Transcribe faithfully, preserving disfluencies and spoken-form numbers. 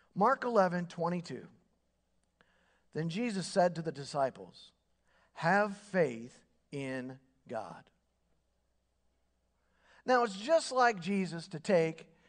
Mark eleven twenty-two. Then Jesus said to the disciples, "Have faith in God." Now, it's just like Jesus to take